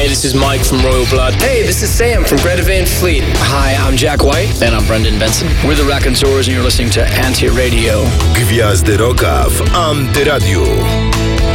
Hey, this is Mike from Royal Blood. Hey, this is Sam from Greta Van Fleet. Hi, I'm Jack White. And I'm Brendan Benson. We're the Raconteurs and you're listening to Anti-Radio. Gwiazdy Rocka w Antyradiu.